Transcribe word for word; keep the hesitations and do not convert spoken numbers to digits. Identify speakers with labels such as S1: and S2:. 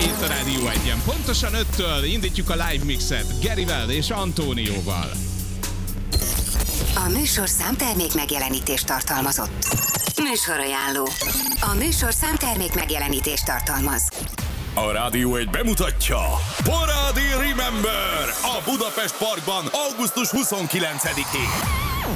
S1: itt a Rádió egyen. Pontosan öttől indítjuk a live mixet Gerivel és Antónióval.
S2: A műsor számtermék megjelenítést tartalmazott. Műsorajánló. A műsor számtermék megjelenítést tartalmaz.
S3: A Rádió egy bemutatja Parádi Remember a Budapest Parkban augusztus huszonkilencedikén.